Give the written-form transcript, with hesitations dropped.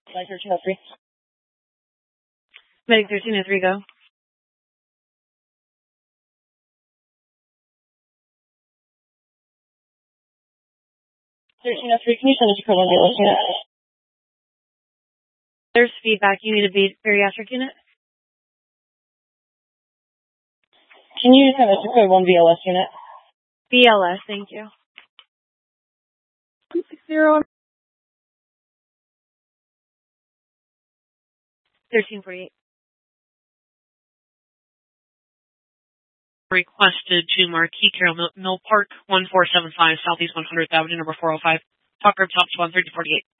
Flight 1303. Medic 1303, go. 1303, can you send us a code 1 BLS unit? There's feedback. You need a bariatric unit? Can you send us a code 1 BLS unit? BLS, thank you. 260. 1348. Requested to Marquis Carroll Mill Park, 1475 Southeast 100th Avenue, number 405. Talk group tops 13048.